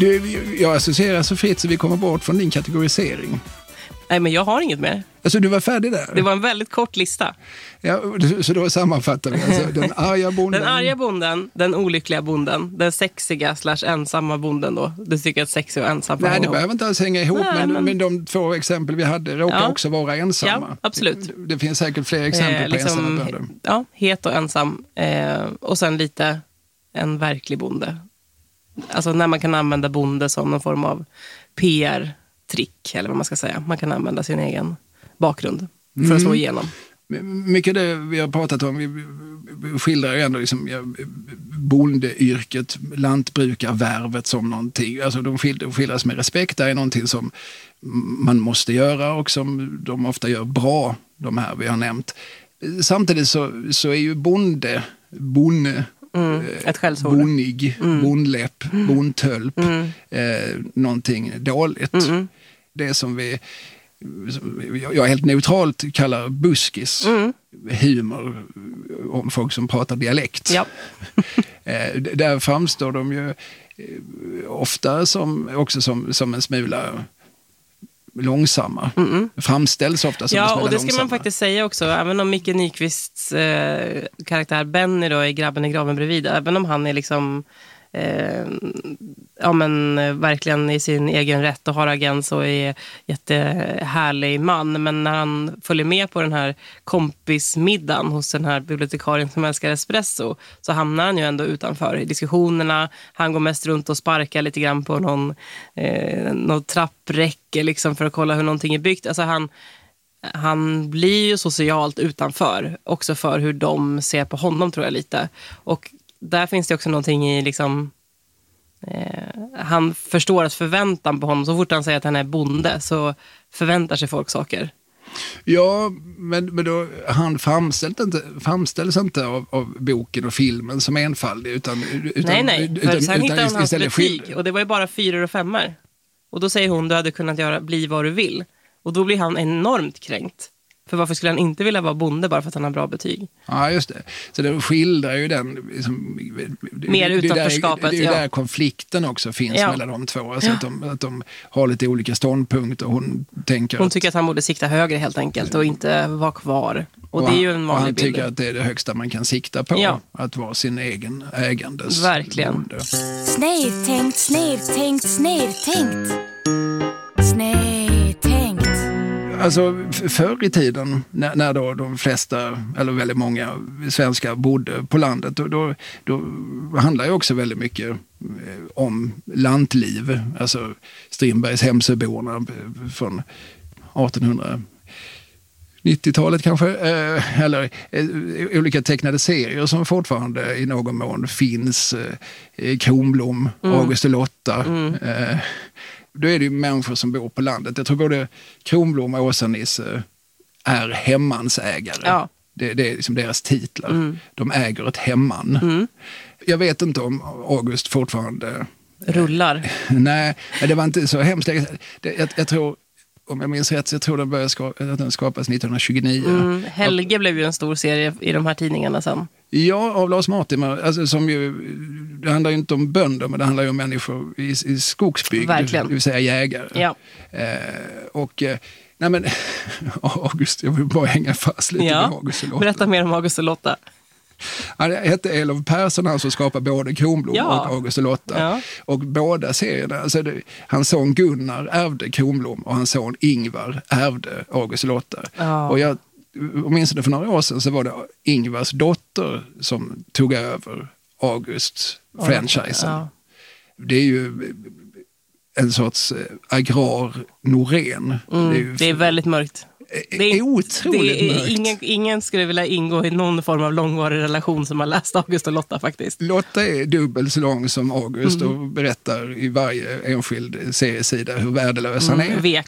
Jag associerar så fritt så vi kommer bort från din kategorisering. Nej, men jag har inget mer. Alltså du var färdig där? Det var en väldigt kort lista. Ja, så då sammanfattar vi. Alltså, den arga bonden. Den arga bonden, den olyckliga bonden, den sexiga / ensamma bonden då. Du tycker att sexig och ensam. Nej, det behöver inte alls hänga ihop, men de 2 exempel vi hade råkar också vara ensamma. Ja, absolut. Det finns säkert fler exempel på ensamma bönder. Ja, het och ensam. Och sen lite en verklig bonde. Alltså när man kan använda bonde som någon form av PR-trick, eller vad man ska säga. Man kan använda sin egen bakgrund för att slå igenom. Mycket det vi har pratat om, vi skildrar ju ändå liksom bondeyrket, lantbrukarvärvet som någonting. Alltså de skildras med respekt. Det är någonting som man måste göra och som de ofta gör bra, de här vi har nämnt. Samtidigt så är ju bonde, ett skällsord. Bonig, bondläpp, bondtölp, någonting dåligt. Det som jag helt neutralt kallar buskis, humor om folk som pratar dialekt. Ja. Där framstår de ju ofta som en smula långsamma. Framställs ofta som en smula långsamma. Ja, och det ska man faktiskt säga också. Även om Micke Nyqvists karaktär Benny då är grabben i graven bredvid. Även om han är liksom verkligen i sin egen rätt och har agens och är jättehärlig man. Men när han följer med på den här kompismiddagen hos den här bibliotekarien som älskar espresso, så hamnar han ju ändå utanför i diskussionerna. Han går mest runt och sparkar lite grann på någon trappräcke liksom för att kolla hur någonting är byggt. Alltså han blir ju socialt utanför, också för hur de ser på honom, tror jag lite. Och där finns det också någonting i liksom, han förstår att förväntan på honom, så fort han säger att han är bonde så förväntar sig folk saker. Ja, men då, han framställs inte av boken och filmen som enfaldig, utan sen hittar han hans betyg och det var ju bara 4 och 5. Och då säger hon, du hade kunnat bli vad du vill. Och då blir han enormt kränkt. För varför skulle han inte vilja vara bonde bara för att han har bra betyg? Ja, just det. Så det skildrar ju den... Liksom, mer utanförskapet, det är ju där konflikten också finns mellan de två. Alltså att de har lite olika ståndpunkter. Hon tycker att han borde sikta högre helt enkelt och inte vara kvar. Och det är ju en vanlig bild. Han tycker att det är det högsta man kan sikta på. Att vara sin egen ägandes verkligen. Bonde. Snedtänkt, snedtänkt, snedtänkt. Snedtänkt. Alltså förr i tiden när då de flesta, eller väldigt många svenskar bodde på landet, då handlar ju också väldigt mycket om lantliv. Alltså Strindbergs Hemsöborna från 1890-talet kanske, eller olika tecknade serier som fortfarande i någon mån finns. Kronblom, August och Lotta. Då är det ju människor som bor på landet. Jag tror både Kronblom och Åsa-Nisse är hemmansägare. Ja. Det är liksom deras titlar. De äger ett hemman. Jag vet inte om August fortfarande... rullar. Nej, det var inte så hemskt. Jag tror, om jag minns rätt, så jag tror den skapas 1929. Helge blev ju en stor serie i de här tidningarna sen. Ja, av Lars Martimer. Alltså, det handlar ju inte om bönder, men det handlar ju om människor i skogsbygd. Verkligen. Det vill säga jägare. Ja. Nej men, August, jag vill bara hänga fast lite med August och Lotta. Berätta mer om August och Lotta. Han hette Elof Persson, han som skapade både Kronblom och August och Lotta. Ja. Och båda serierna, alltså hans son Gunnar ärvde Kronblom och hans son Ingvar ärvde August och Lotta. Ja. Och jag minns det för några år sedan, så var det Ingvars dotter som tog över August-franchisen. Ja. Det är ju en sorts agrar-Norén. Det är väldigt mörkt. Det är otroligt mörkt. Ingen skulle vilja ingå i någon form av långvarig relation som har läst August och Lotta faktiskt. Lotta är dubbelt så lång som August och berättar i varje enskild seriesida hur värdelös han är. Vek.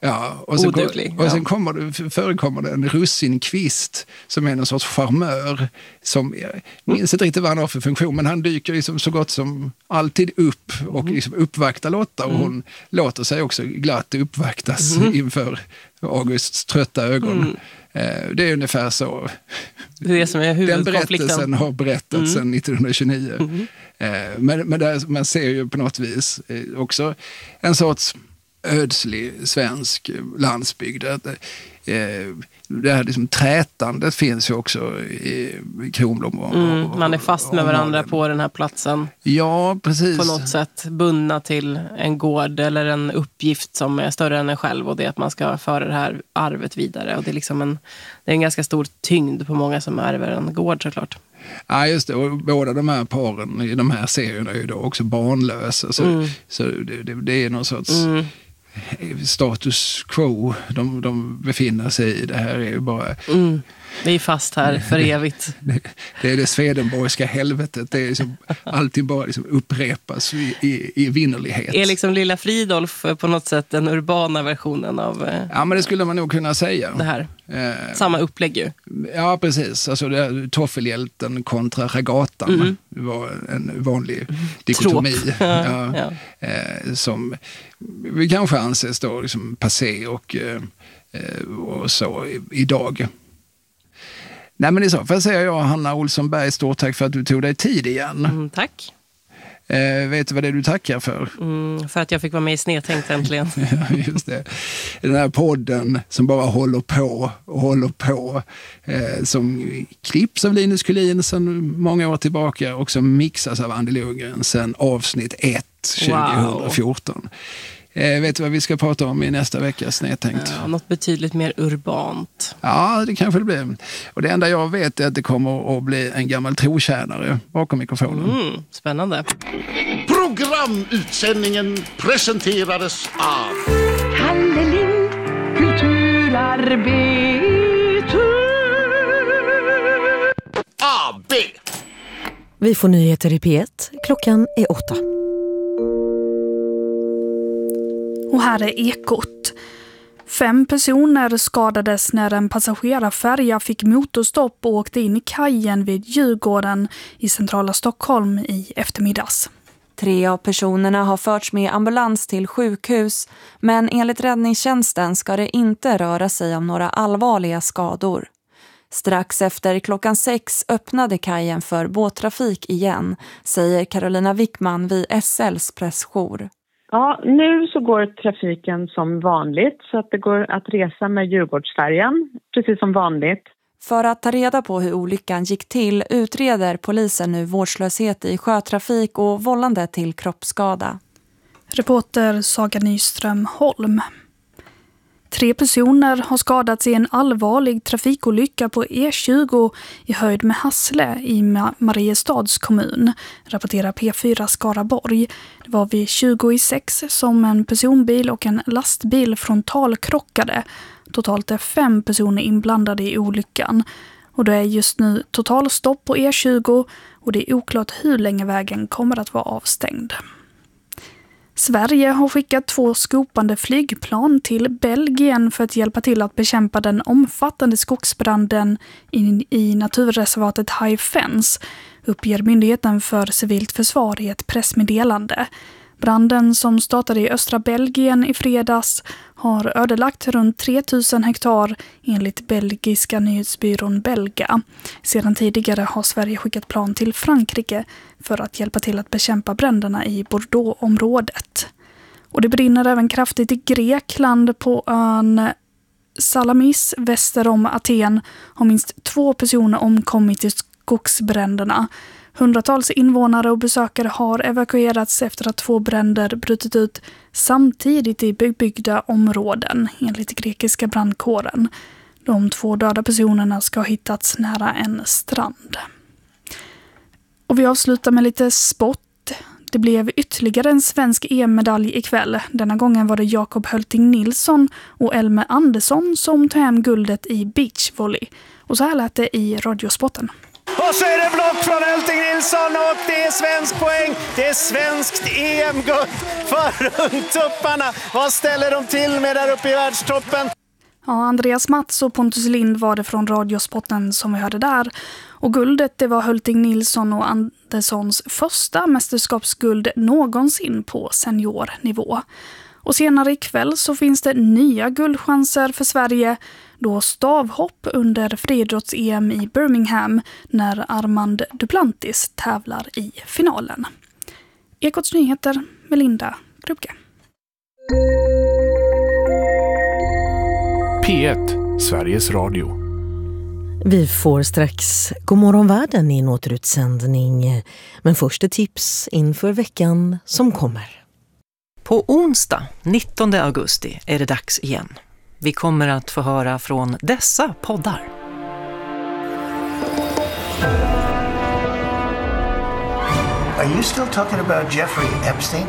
Ja, och sen förekommer det en russinkvist som är någon sorts charmör som jag minns inte riktigt vad han har för funktion, men han dyker liksom så gott som alltid upp och liksom uppvaktar Lotta och hon låter sig också glatt uppvaktas inför Augusts trötta ögon. Det är ungefär så. Det som är huvudkonflikten. Den berättelsen har berättats sedan 1929. Men där man ser ju på något vis också en sorts ödslig svensk landsbygd. Det här liksom trätandet finns ju också i Kronblom. Man är fast med varandra på den här platsen. Ja, precis. På något sätt bundna till en gård eller en uppgift som är större än en själv, och det är att man ska föra det här arvet vidare. Och det är liksom en ganska stor tyngd på många som ärver en gård, såklart. Ja, just det. Och båda de här paren i de här serierna är ju då också barnlösa. Så det är någon sorts status quo de befinner sig i. Det här är ju bara... Vi är fast här för evigt. Det är det Swedenborgska helvetet. Det är liksom, allting bara liksom upprepas i vinnerlighet. Är liksom Lilla Fridolf på något sätt den urbana versionen av... Ja, men det skulle man nog kunna säga. Det här. Samma upplägg ju. Ja, precis. Alltså toffelhjälten kontra regatan var en vanlig dikotomi. Som vi kanske anses då liksom passé och så idag. Nej, men i så fall säger jag, Hanna Olsson Berg, stort tack för att du tog dig tid igen. Tack. Vet du vad det är du tackar för? För att jag fick vara med i Snedtänkt äntligen. Ja, just det. Den här podden som bara håller på. Som klipps av Linus Kullin sedan många år tillbaka och som mixas av Andy Lundgren sedan avsnitt 1 2014. Vet du vad vi ska prata om i nästa veckas Snedtänkt? Något betydligt mer urbant. Ja, det kanske det blir. Och det enda jag vet är att det kommer att bli en gammal trotjänare bakom mikrofonen. Spännande. Programutsändningen presenterades av Halleling kulturarbete AB. Vi får nyheter i P1. Klockan är 8. Och här är Ekot. 5 personer skadades när en passagerarfärja fick motorstopp och åkte in i kajen vid Djurgården i centrala Stockholm i eftermiddags. 3 av personerna har förts med ambulans till sjukhus, men enligt räddningstjänsten ska det inte röra sig om några allvarliga skador. Strax efter klockan 6 öppnade kajen för båttrafik igen, säger Carolina Wickman vid SLs pressjour. Ja, nu så går trafiken som vanligt så att det går att resa med Djurgårdsfärjan, precis som vanligt. För att ta reda på hur olyckan gick till utreder polisen nu vårdslöshet i sjötrafik och vållande till kroppsskada. Reporter Saga Nyström Holm. 3 personer har skadats i en allvarlig trafikolycka på E20 i höjd med Hassle i Mariestads kommun, rapporterar P4 Skaraborg. Det var vid 20:06 som en personbil och en lastbil frontalkrockade. Totalt är 5 personer inblandade i olyckan. Och det är just nu totalstopp på E20 och det är oklart hur länge vägen kommer att vara avstängd. Sverige har skickat 2 skopande flygplan till Belgien för att hjälpa till att bekämpa den omfattande skogsbranden i naturreservatet High Fence, uppger Myndigheten för civilt försvar i ett pressmeddelande. Branden som startade i östra Belgien i fredags har ödelagt runt 3000 hektar enligt belgiska nyhetsbyrån Belga. Sedan tidigare har Sverige skickat plan till Frankrike för att hjälpa till att bekämpa bränderna i Bordeaux-området. Och det brinner även kraftigt i Grekland. På ön Salamis väster om Aten har minst 2 personer omkommit i skogsbränderna. Hundratals invånare och besökare har evakuerats efter att 2 bränder brutit ut samtidigt i bebyggda områden, enligt grekiska brandkåren. De 2 döda personerna ska ha hittats nära en strand. Och vi avslutar med lite sport. Det blev ytterligare en svensk EM-medalj ikväll. Denna gången var det Jakob Hölting Nilsson och Elmer Andersson som tog hem guldet i beachvolley. Och så här lät det i Radiosporten. Och så är det block från Hölting Nilsson och det är svensk poäng. Det är svenskt EM-guld för ungtupparna. Vad ställer de till med där uppe i världstoppen? Ja, Andreas Mats och Pontus Lind var det från Radiosporten som vi hörde där. Och guldet, det var Hölting Nilsson och Anderssons första mästerskapsguld någonsin på seniornivå. Och senare ikväll så finns det nya guldchanser för Sverige, då stavhopp under friidrotts-EM i Birmingham när Armand Duplantis tävlar i finalen. Ekots nyheter med Linda Grubke. P1, Sveriges Radio. Vi får strax God morgon världen i en återutsändning. Men först ett tips inför veckan som kommer. På onsdag, 19 augusti, är det dags igen. Vi kommer att få höra från dessa poddar. Are you still talking about Jeffrey Epstein?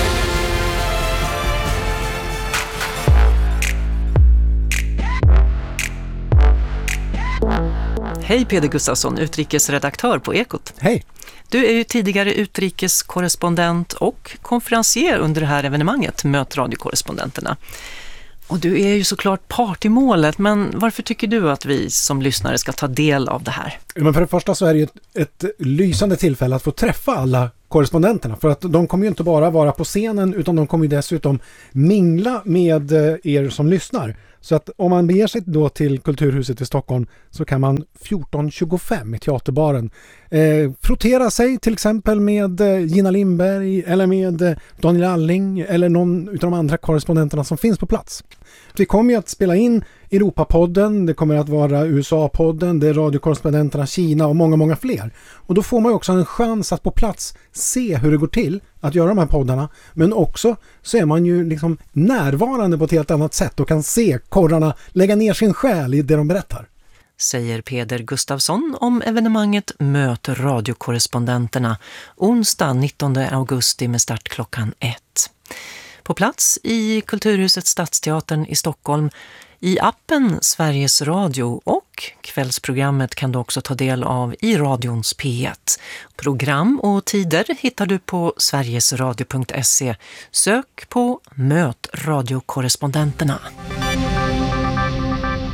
Hej Peder Gustafsson, utrikesredaktör på Ekot. Hej. Du är ju tidigare utrikeskorrespondent och konferencier under det här evenemanget, Möt radiokorrespondenterna. Och du är ju såklart part i målet, men varför tycker du att vi som lyssnare ska ta del av det här? Men för det första så är det ett lysande tillfälle att få träffa alla korrespondenterna. För att de kommer ju inte bara vara på scenen utan de kommer ju dessutom mingla med er som lyssnar. Så att om man beger sig då till Kulturhuset i Stockholm så kan man 14.25 i teaterbaren frottera sig till exempel med Gina Lindberg eller med Daniel Alling eller någon av de andra korrespondenterna som finns på plats. Vi kommer ju att spela in Europapodden, det kommer att vara USA-podden, det är radiokorrespondenterna Kina och många, många fler. Och då får man ju också en chans att på plats se hur det går till att göra de här poddarna. Men också så är man ju liksom närvarande på ett helt annat sätt och kan se korrarna lägga ner sin själ i det de berättar. Säger Peder Gustafsson om evenemanget Möt radiokorrespondenterna onsdag 19 augusti med start klockan 1. På plats i Kulturhuset Stadsteatern i Stockholm, i appen Sveriges Radio och kvällsprogrammet kan du också ta del av i radions P1. Program och tider hittar du på sverigesradio.se. Sök på Möt radiokorrespondenterna.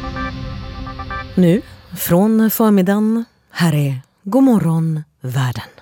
Nu, från förmiddagen, här är God morgon världen.